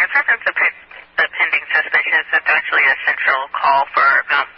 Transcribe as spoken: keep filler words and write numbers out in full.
in reference to the pending suspicion, is that actually a central call for Mount